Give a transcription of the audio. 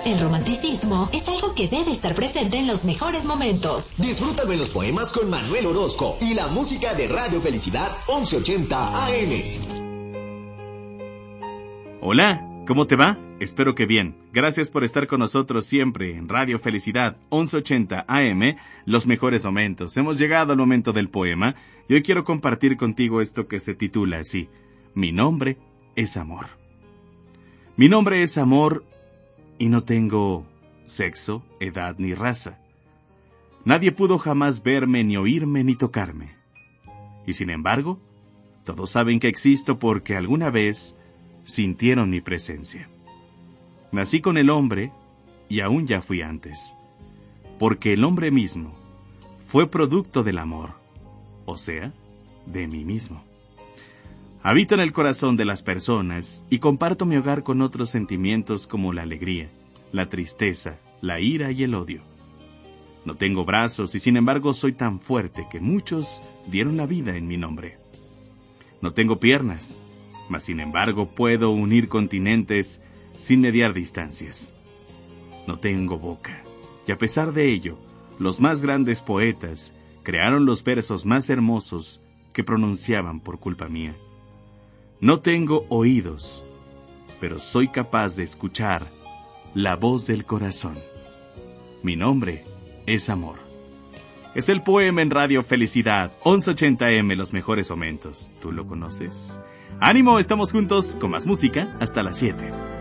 El romanticismo es algo que debe estar presente en los mejores momentos. Disfrútalo en los poemas con Manuel Orozco y la música de Radio Felicidad 1180 AM. Hola, ¿cómo te va? Espero que bien. Gracias por estar con nosotros siempre en Radio Felicidad 1180 AM, los mejores momentos. Hemos llegado al momento del poema y hoy quiero compartir contigo esto que se titula así: Mi nombre es amor. Mi nombre es amor y no tengo sexo, edad ni raza. Nadie pudo jamás verme, ni oírme, ni tocarme. Y sin embargo, todos saben que existo porque alguna vez sintieron mi presencia. Nací con el hombre y aún ya fui antes, porque el hombre mismo fue producto del amor, o sea, de mí mismo. Habito en el corazón de las personas y comparto mi hogar con otros sentimientos como la alegría, la tristeza, la ira y el odio. No tengo brazos y sin embargo soy tan fuerte que muchos dieron la vida en mi nombre. No tengo piernas, mas sin embargo puedo unir continentes sin mediar distancias. No tengo boca, y a pesar de ello, los más grandes poetas crearon los versos más hermosos que pronunciaban por culpa mía. No tengo oídos, pero soy capaz de escuchar la voz del corazón. Mi nombre es amor. Es el poema en Radio Felicidad 1180M, los mejores momentos. ¿Tú lo conoces? ¡Ánimo! Estamos juntos con más música hasta las 7.